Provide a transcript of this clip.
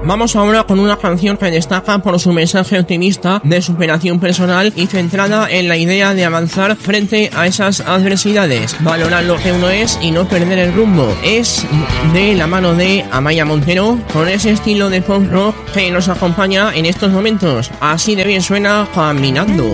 Vamos ahora con una canción que destaca por su mensaje optimista de superación personal y centrada en la idea de avanzar frente a esas adversidades, valorar lo que uno es y no perder el rumbo. Es de la mano de Amaia Montero, con ese estilo de pop rock que nos acompaña en estos momentos. Así de bien suena Caminando.